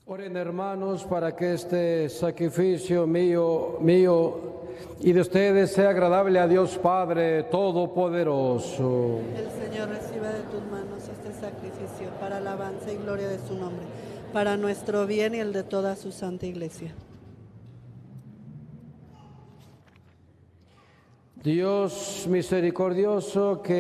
Oren, hermanos, para que este sacrificio mío y de ustedes sea agradable a Dios Padre Todopoderoso. El Señor reciba de tus manos este sacrificio para alabanza y gloria de su nombre, para nuestro bien y el de toda su santa iglesia. Dios misericordioso, que